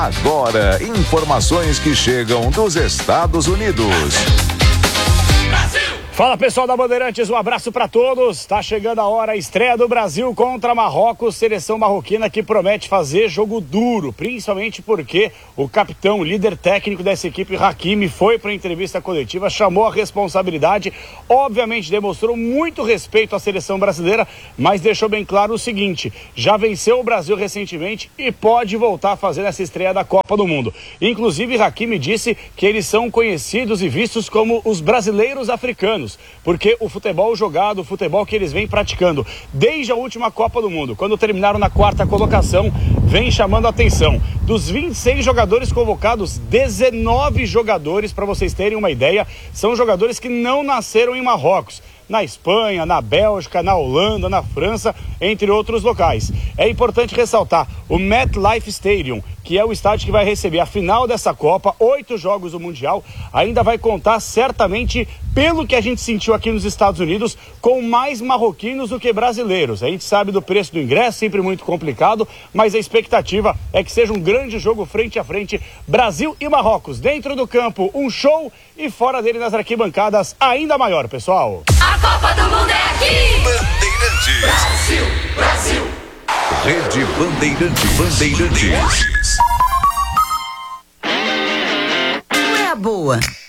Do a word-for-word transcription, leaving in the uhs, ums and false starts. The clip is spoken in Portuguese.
Agora, informações que chegam dos Estados Unidos. Fala, pessoal da Bandeirantes, um abraço para todos. Tá chegando a hora, a estreia do Brasil contra Marrocos, seleção marroquina que promete fazer jogo duro, principalmente porque o capitão, líder técnico dessa equipe, Hakimi, foi para a entrevista coletiva, chamou a responsabilidade, obviamente demonstrou muito respeito à seleção brasileira, mas deixou bem claro o seguinte: já venceu o Brasil recentemente e pode voltar a fazer essa estreia da Copa do Mundo. Inclusive, Hakimi disse que eles são conhecidos e vistos como os brasileiros africanos, porque o futebol jogado, o futebol que eles vêm praticando desde a última Copa do Mundo, quando terminaram na quarta colocação, vem chamando a atenção. Dos vinte e seis jogadores convocados, dezenove jogadores, para vocês terem uma ideia, são jogadores que não nasceram em Marrocos, na Espanha, na Bélgica, na Holanda, na França, entre outros locais. É importante ressaltar o MetLife Stadium, que é o estádio que vai receber a final dessa Copa, oito jogos do Mundial, ainda vai contar certamente, pelo que a gente sentiu aqui nos Estados Unidos, com mais marroquinos do que brasileiros. A gente sabe do preço do ingresso, sempre muito complicado, mas a expectativa é que seja um grande jogo frente a frente, Brasil e Marrocos. Dentro do campo, um show, e fora dele nas arquibancadas, ainda maior, pessoal. A Copa do Mundo é aqui! Bandeirantes. Brasil, Brasil. Rede Bandeirantes. Bandeirantes. Não é a boa.